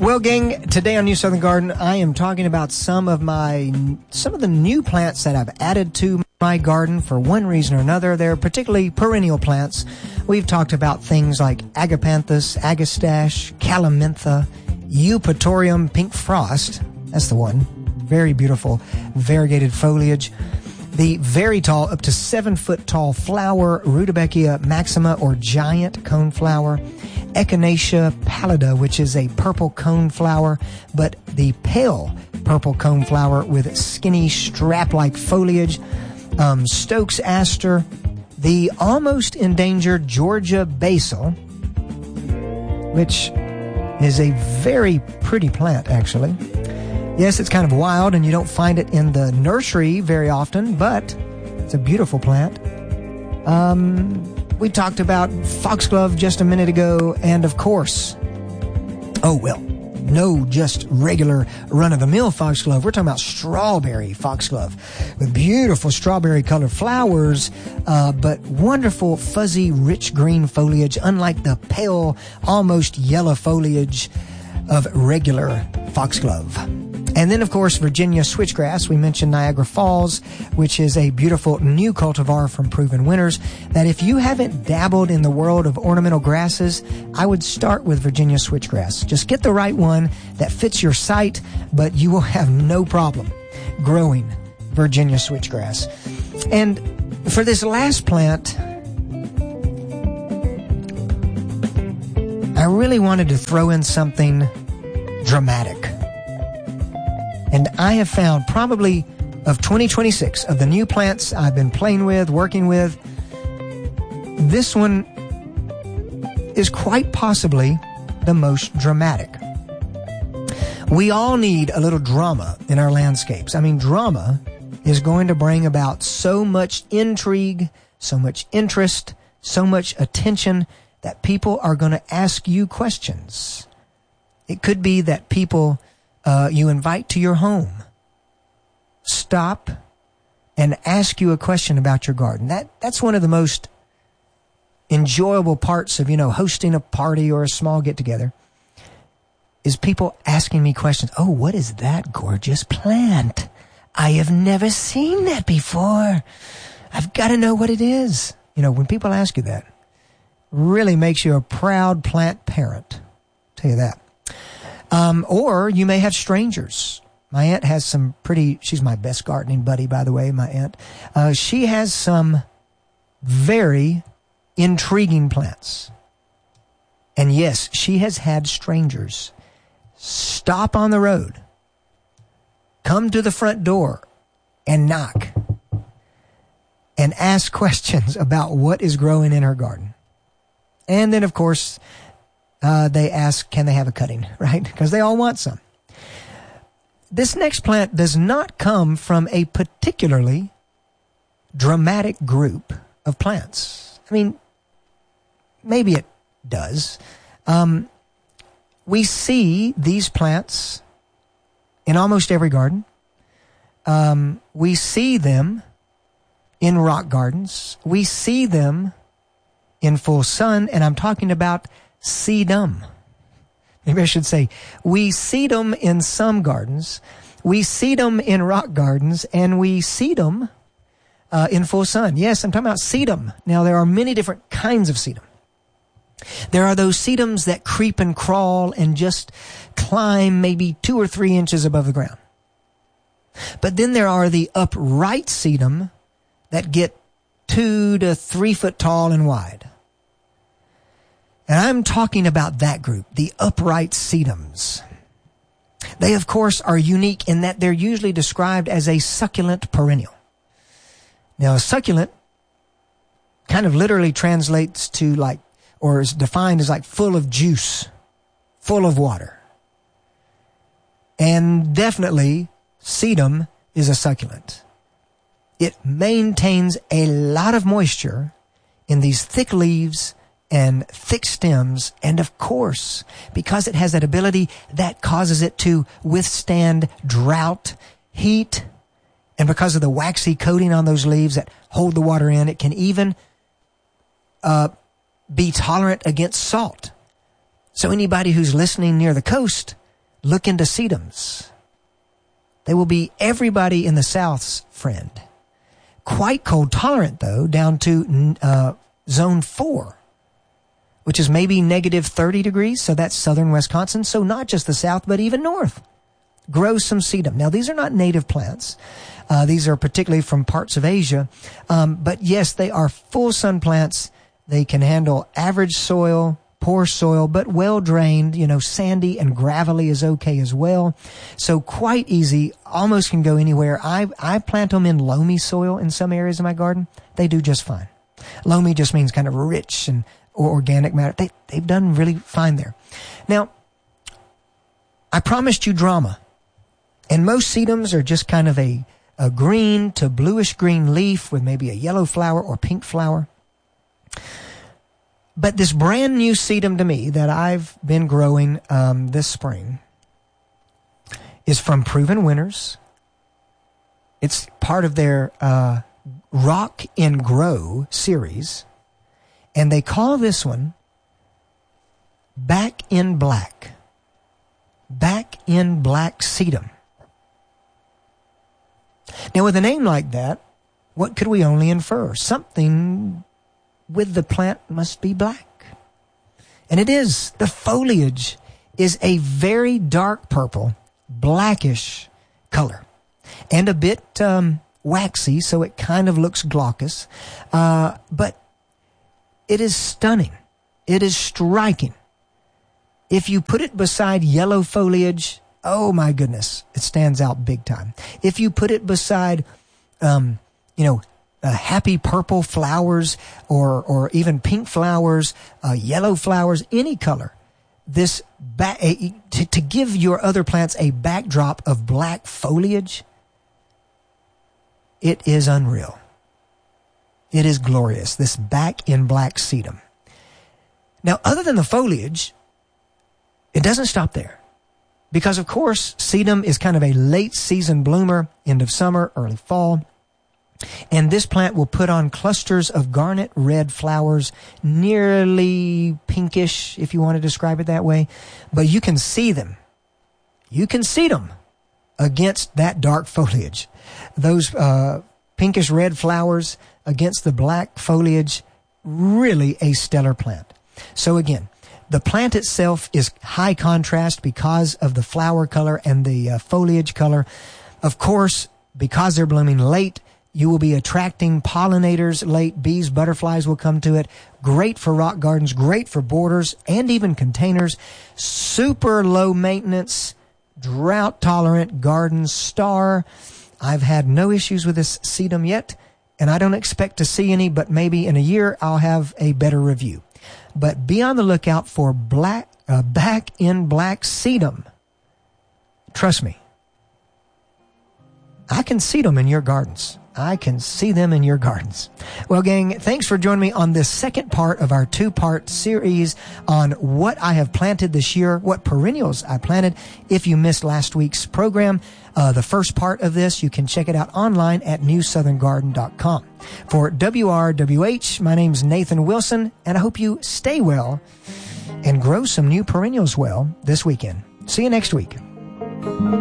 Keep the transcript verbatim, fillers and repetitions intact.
Well, gang, today on New Southern Garden, I am talking about some of my some of the new plants that I've added to my garden for one reason or another. They're particularly perennial plants. We've talked about things like agapanthus, agastache, calamintha, eupatorium, pink frost. That's the one. Very beautiful variegated foliage. The very tall, up to seven foot tall flower, Rudbeckia maxima or giant coneflower. Echinacea pallida, which is a purple coneflower, but the pale purple coneflower with skinny strap-like foliage. Um, Stokes aster, the almost endangered Georgia basil, which is a very pretty plant, actually. Yes, it's kind of wild, and you don't find it in the nursery very often, but it's a beautiful plant. Um... We talked about foxglove just a minute ago, and of course, oh, well, no just regular run-of-the-mill foxglove. We're talking about strawberry foxglove with beautiful strawberry-colored flowers, uh, but wonderful, fuzzy, rich green foliage, unlike the pale, almost yellow foliage of regular foxglove. And then, of course, Virginia switchgrass. We mentioned Niagara Falls, which is a beautiful new cultivar from Proven Winners, that if you haven't dabbled in the world of ornamental grasses, I would start with Virginia switchgrass. Just get the right one that fits your site, but you will have no problem growing Virginia switchgrass. And for this last plant, I really wanted to throw in something dramatic. And I have found probably of twenty twenty-six, of the new plants I've been playing with, working with, this one is quite possibly the most dramatic. We all need a little drama in our landscapes. I mean, drama is going to bring about so much intrigue, so much interest, so much attention that people are going to ask you questions. It could be that people Uh, you invite to your home stop and ask you a question about your garden. That that's one of the most enjoyable parts of, you know, hosting a party or a small get-together, is people asking me questions. Oh, what is that gorgeous plant? I have never seen that before. I've got to know what it is. You know, when people ask you that, really makes you a proud plant parent. I'll tell you that. Um, or you may have strangers. My aunt has some pretty, she's my best gardening buddy, by the way, my aunt. Uh, she has some very intriguing plants. And yes, she has had strangers stop on the road, come to the front door and knock and ask questions about what is growing in her garden. And then, of course, Uh, they ask, can they have a cutting, right? Because they all want some. This next plant does not come from a particularly dramatic group of plants. I mean, maybe it does. Um, we see these plants in almost every garden. Um, we see them in rock gardens. We see them in full sun, and I'm talking about sedum. Maybe I should say, we see them in some gardens, we see them in rock gardens, and we see them uh, in full sun. Yes, I'm talking about sedum. Now, there are many different kinds of sedum. There are those sedums that creep and crawl and just climb maybe two or three inches above the ground. But then there are the upright sedum that get two to three foot tall and wide. And I'm talking about that group, the upright sedums. They, of course, are unique in that they're usually described as a succulent perennial. Now, a succulent kind of literally translates to like, or is defined as like full of juice, full of water. And definitely, sedum is a succulent. It maintains a lot of moisture in these thick leaves and thick stems, and of course, because it has that ability, that causes it to withstand drought, heat, and because of the waxy coating on those leaves that hold the water in, it can even uh, be tolerant against salt. So anybody who's listening near the coast look into sedums. They will be everybody in the South's friend. Quite cold tolerant, though, down to uh, zone four, which is maybe negative thirty degrees. So that's southern Wisconsin. So not just the South, but even north. Grow some sedum. Now, these are not native plants. Uh, these are particularly from parts of Asia. Um, but yes, they are full sun plants. They can handle average soil, poor soil, but well drained, you know, sandy and gravelly is okay as well. So quite easy, almost can go anywhere. I, I plant them in loamy soil in some areas of my garden. They do just fine. Loamy just means kind of rich and or organic matter. They, they've done really fine there. Now, I promised you drama. And most sedums are just kind of a, a green to bluish green leaf with maybe a yellow flower or pink flower. But this brand new sedum to me that I've been growing um, this spring is from Proven Winners. It's part of their uh, Rock and Grow series. And they call this one Back in Black. Back in Black Sedum. Now, with a name like that, what could we only infer? Something with the plant must be black. And it is. The foliage is a very dark purple, blackish color. And a bit um, waxy, so it kind of looks glaucous. Uh, but it is stunning. It is striking. If you put it beside yellow foliage, oh my goodness, it stands out big time. If you put it beside, um, you know, uh, happy purple flowers or or even pink flowers, uh, yellow flowers, any color, this ba- a, to, to give your other plants a backdrop of black foliage, it is unreal. It is glorious, this Back in Black sedum. Now, other than the foliage, it doesn't stop there. Because, of course, sedum is kind of a late season bloomer, end of summer, early fall. And this plant will put on clusters of garnet red flowers, nearly pinkish, if you want to describe it that way. But you can see them. You can see them against that dark foliage. Those uh, pinkish red flowers against the black foliage, really a stellar plant. So again, the plant itself is high contrast because of the flower color and the uh, foliage color. Of course, because they're blooming late, you will be attracting pollinators late. Bees, butterflies will come to it. Great for rock gardens, great for borders and even containers. Super low maintenance, drought tolerant garden star. I've had no issues with this sedum yet, and I don't expect to see any, but maybe in a year I'll have a better review. But be on the lookout for black, uh, Back in Black sedum. Trust me, I can see them in your gardens. I can see them in your gardens. Well, gang, thanks for joining me on this second part of our two-part series on what I have planted this year, what perennials I planted. If you missed last week's program, uh, the first part of this, you can check it out online at new southern garden dot com. For W R W H, my name's Nathan Wilson, and I hope you stay well and grow some new perennials well this weekend. See you next week.